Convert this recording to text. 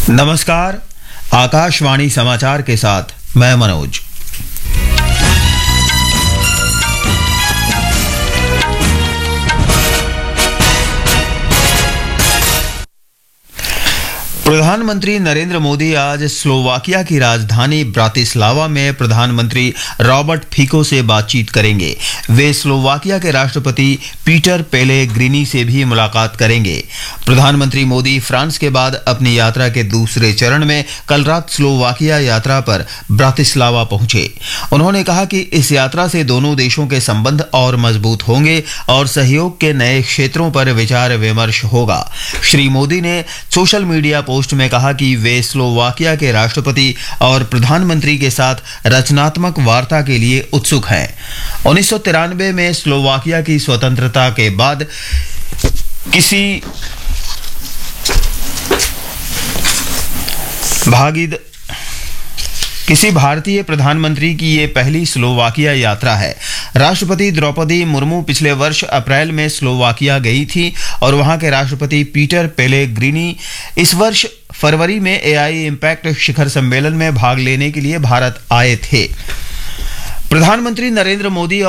नमस्कार। आकाशवाणी समाचार के साथ मैं मनोज। प्रधानमंत्री नरेंद्र मोदी आज स्लोवाकिया की राजधानी ब्रातिस्लावा में प्रधानमंत्री रॉबर्ट फिको से बातचीत करेंगे। वे स्लोवाकिया के राष्ट्रपति पीटर पेलेग्रिनी से भी मुलाकात करेंगे। प्रधानमंत्री मोदी फ्रांस के बाद अपनी यात्रा के दूसरे चरण में कल रात स्लोवाकिया यात्रा पर ब्रातिस्लावा पहुंचे। उन्होंने कहा कि इस यात्रा से दोनों देशों के संबंध और मजबूत होंगे और सहयोग के नए क्षेत्रों पर विचार विमर्श होगा। श्री मोदी ने सोशल मीडिया पोस्ट में कहा कि वे स्लोवाकिया के राष्ट्रपति और प्रधानमंत्री के साथ रचनात्मक वार्ता के लिए उत्सुक हैं। 1993 में स्लोवाकिया की स्वतंत्रता के बाद किसी भारतीय प्रधानमंत्री की ये पहली स्लोवाकिया यात्रा है। राष्ट्रपति द्रौपदी मुर्मू पिछले वर्ष अप्रैल में स्लोवाकिया गई थी और वहां के राष्ट्रपति पीटर पेलेग्रिनी इस वर्ष फरवरी में एआई इम्पैक्ट शिखर सम्मेलन में भाग लेने के लिए भारत आए थे। प्रधानमंत्री नरेंद्र मोदी